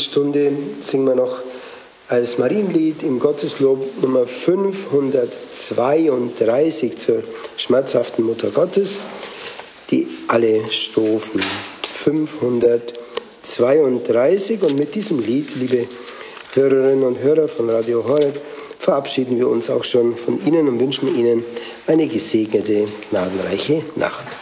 Abendstunde singen wir noch als Marienlied im Gotteslob Nummer 532 zur schmerzhaften Mutter Gottes, die alle Strophen 532. Und mit diesem Lied, liebe Hörerinnen und Hörer von Radio Horeb, verabschieden wir uns auch schon von Ihnen und wünschen Ihnen eine gesegnete, gnadenreiche Nacht.